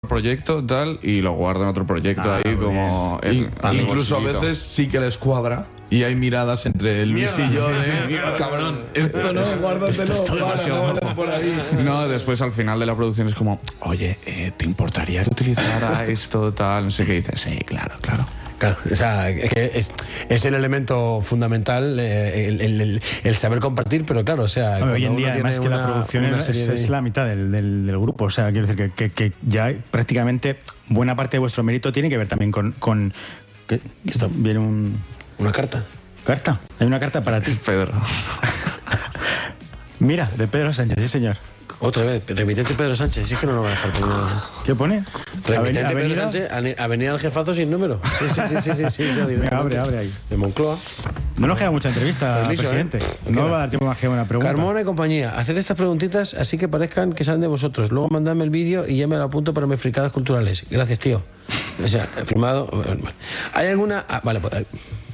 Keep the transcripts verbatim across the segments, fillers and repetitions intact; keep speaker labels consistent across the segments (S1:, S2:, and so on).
S1: proyecto tal y lo guardo en otro proyecto ah, ahí como
S2: en, incluso a veces sí que les cuadra y hay miradas entre el Luis y yo de cabrón, esto no, guárdatelo, esto para, no, por ahí.
S1: No, después al final de la producción es como, oye, eh, ¿te importaría que utilizara esto tal? No sé qué dices. Sí, claro, claro.
S3: Claro, o sea, es, es el elemento fundamental, eh, el, el, el, el saber compartir, pero claro, o sea...
S4: Bueno, hoy en día, además, que una, la producción es, de... es la mitad del, del, del grupo, o sea, quiero decir que, que, que ya prácticamente buena parte de vuestro mérito tiene que ver también con... con ¿qué? Esto viene un...
S3: ¿Una carta?
S4: ¿Carta? Hay una carta para ti.
S1: Pedro.
S4: Mira, de Pedro Sánchez, sí señor.
S3: Otra vez, remitente Pedro Sánchez, sí es que no lo va a dejar por nada.
S4: ¿Qué pone?
S3: Remitente Avenida... Pedro Sánchez, Avenida del Jefazo sin número. Sí, sí, sí, sí, sí, sí, sí
S4: Venga, abre, abre ahí.
S3: De Moncloa.
S4: No nos queda mucha entrevista, Permiso, presidente. ¿Eh? No va a dar tiempo más que una pregunta.
S3: Carmona y compañía, haced estas preguntitas así que parezcan que salen de vosotros. Luego mandadme el vídeo y ya me lo apunto para mis fricadas culturales. Gracias, tío. O sea, firmado. ¿Hay alguna...? Ah, vale, pues...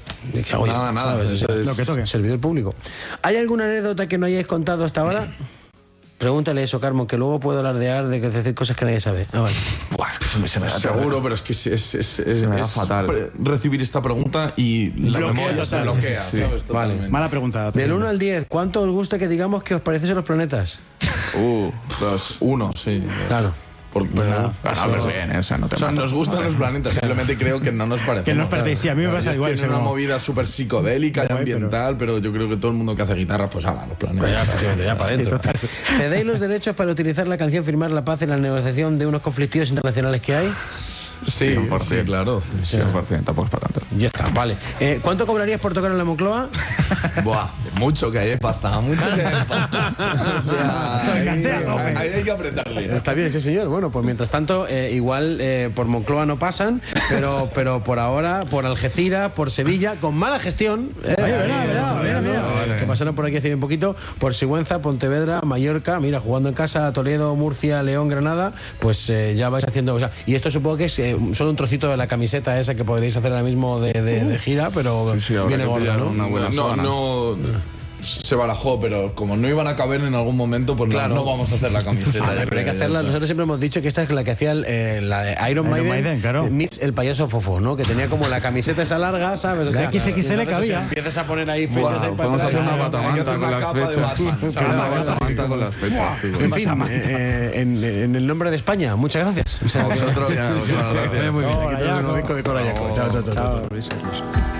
S2: Nada, nada.
S3: O sea,
S4: lo que toque.
S3: Servidor público. ¿Hay alguna anécdota que no hayáis contado hasta ahora? Pregúntale eso, Carmen, que luego puedo alardear de decir cosas que nadie sabe. Ah, vale.
S2: Buah, se me seguro, pero es que es, es, es, es, es fatal recibir esta pregunta y la bloquea, memoria se bloquea, sí, sí, sí. ¿Sabes?
S4: Vale. Mala pregunta.
S3: Del uno al diez, ¿cuánto os gusta que digamos que os parecen los planetas?
S2: Uh, dos. Uno, sí.
S3: Claro.
S2: Porque,
S1: no, no, no, bien, o sea, no te
S2: o sea, nos gustan los planetas, simplemente creo que no nos parece.
S4: Que nos parece, sí, a mí me pasa igual.
S2: Es una movida súper psicodélica y ambiental, pero... pero yo creo que todo el mundo que hace guitarra, pues haga los planetas.
S3: Ya, ya para adentro. ¿Cedéis los derechos para utilizar la canción Firmar la Paz en la negociación de unos conflictivos internacionales que hay?
S2: Sí, cien por ciento, sí, claro.
S1: cien por ciento, tampoco es para tanto.
S3: Ya está, vale. Eh, ¿Cuánto cobrarías por tocar en la Moncloa?
S2: Buah, mucho que hay pasta, mucho que hay pasta. O sea, ahí, ahí, ahí hay que apretarle.
S3: Está bien, sí, señor. Bueno, pues mientras tanto, eh, igual eh, por Moncloa no pasan, pero, pero por ahora, por Algeciras, por Sevilla, con mala gestión. Eh, Oye, verá, verá, verá, verá. Que pasaron por aquí hace un poquito, por Sigüenza, Pontevedra, Mallorca, mira, jugando en casa, Toledo, Murcia, León, Granada, pues eh, ya vais haciendo. O sea, y esto supongo que es eh, solo un trocito de la camiseta esa que podréis hacer ahora mismo de, de, de gira, pero
S1: sí, sí,
S3: viene gorda, ¿no?
S1: Una buena
S2: no,
S1: zona.
S2: no, se barajó, pero como no iban a caber en algún momento, pues
S3: claro.
S2: no, no vamos a hacer la camiseta.
S3: Vale, pero hay que hacerla. Nosotros siempre hemos dicho que esta es la que hacía el, eh, la de Iron, Iron Maiden, Maiden claro. Meets el payaso Fofo, ¿no? Que tenía como la camiseta esa larga, ¿sabes? O sea,
S4: X X L
S3: claro,
S4: cabía.
S3: Empiezas a poner ahí fechas
S1: wow,
S3: ahí para
S1: podemos
S3: atrás,
S1: hacer una batamanta con las fechas. Una batamanta con las fechas.
S3: En fin, eh, en, en el nombre de España, muchas gracias.
S2: O sea, vosotros ya,
S3: muy bien. Aquí tenemos un disco de Cora Yaco. Chao, chao, chao.